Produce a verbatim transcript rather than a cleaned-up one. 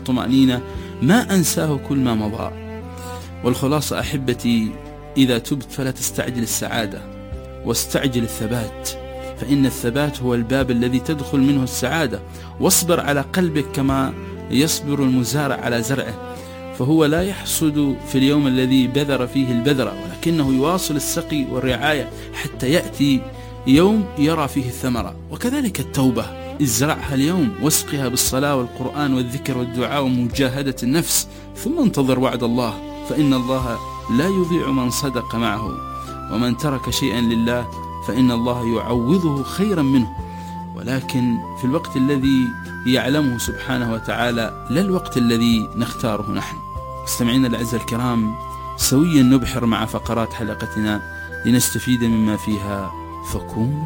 والطمأنينة ما أنساه كل ما مضى. والخلاصة أحبتي، إذا تبت فلا تستعجل السعادة واستعجل الثبات، فإن الثبات هو الباب الذي تدخل منه السعادة. واصبر على قلبك كما يصبر المزارع على زرعه، فهو لا يحصد في اليوم الذي بذر فيه البذرة، ولكنه يواصل السقي والرعاية حتى يأتي يوم يرى فيه الثمرة. وكذلك التوبة، ازرعها اليوم واسقها بالصلاة والقرآن والذكر والدعاء ومجاهدة النفس، ثم انتظر وعد الله، فإن الله لا يضيع من صدق معه، ومن ترك شيئا لله فإن الله يعوضه خيرا منه، ولكن في الوقت الذي يعلمه سبحانه وتعالى، لا الوقت الذي نختاره نحن. مستمعينا الأعزاء الكرام، سويا نبحر مع فقرات حلقتنا لنستفيد مما فيها، فكونوا